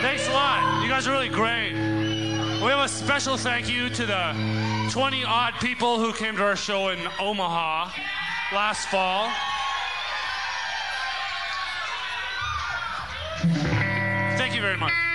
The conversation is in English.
Thanks a lot. You guys are really great. We have a special thank you to the 20-odd people who came to our show in Omaha last fall. Thank you very much.